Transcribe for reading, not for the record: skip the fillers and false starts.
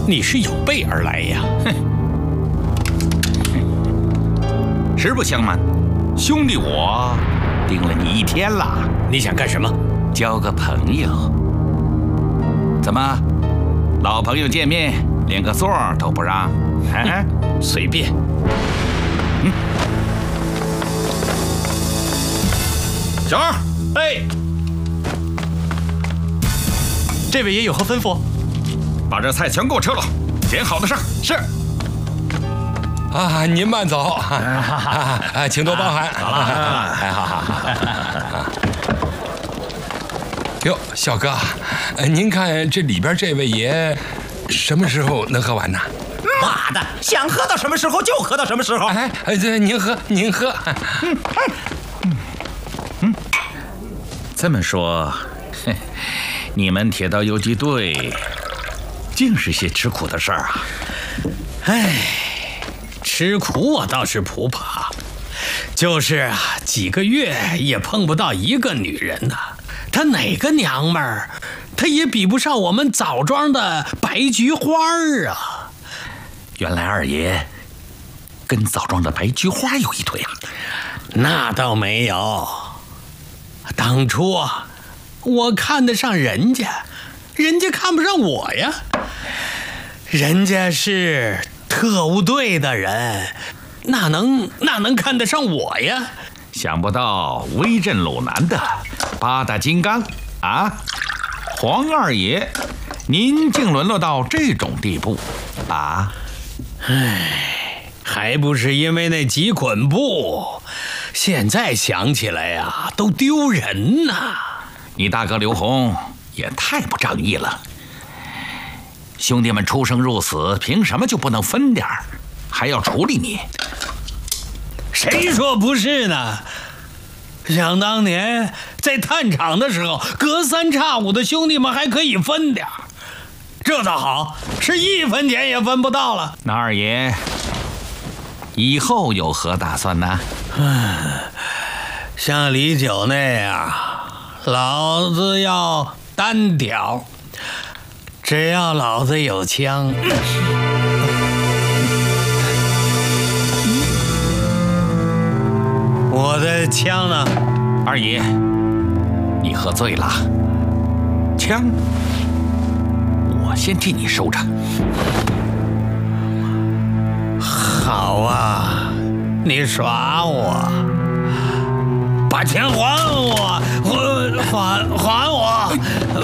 你是有备而来呀。 哼，实不相瞒，兄弟我盯了你1天了。 你想干什么？ 交个朋友。怎么，老朋友见面连个座都不让？ 随便。 小二， 哎， 这位爷有何吩咐？ 把这菜全给我撤了，捡好的上。 是。 啊，您慢走，请多包涵。 好了， 哟，小哥，您看这里边这位爷什么时候能喝完呢？ 妈的，想喝到什么时候就喝到什么时候。 哎，这您喝。 这么说，你们铁道游击队竟是些吃苦的事儿啊！ 哎，吃苦我倒是不怕，就是啊，几个月也碰不到一个女人呐。她哪个娘们儿，她也比不上我们枣庄的白菊花啊！ 原来二爷跟枣庄的白菊花有一腿啊！ 那倒没有。当初啊，我看得上人家，人家看不上我呀。人家是特务队的人，哪能看得上我呀？ 想不到威震鲁南的8大金刚啊，黄二爷，您竟沦落到这种地步啊！ 唉，还不是因为那几捆布。现在想起来呀，都丢人呐！ 你大哥刘洪也太不仗义了。兄弟们出生入死，凭什么就不能分点儿，还要处理你？ 谁说不是呢？想当年在探场的时候，隔三差五的兄弟们还可以分点儿，这倒好，是1分钱也分不到了。 那二爷以后有何打算呢？ 像李九那样，老子要单挑，只要老子有枪。我的枪呢？ 二爷，你喝醉了，枪我先替你收着。 好啊，你耍我，把钱还我，还我！